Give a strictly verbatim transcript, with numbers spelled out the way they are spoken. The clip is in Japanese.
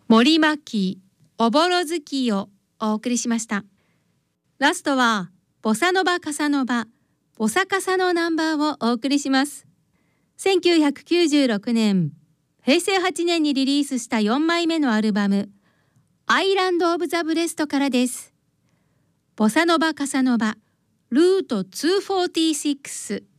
森牧おぼろ月をお送りしました。ラストはボサノバカサノバボサカサのナンバーをお送りします。せんきゅうひゃくきゅうじゅうろくねんへいせいはちねんにリリースしたよんまいめのアルバムアイランド・オブ・ザ・ブレストからです。ボサノバカサノバルートにひゃくよんじゅうろく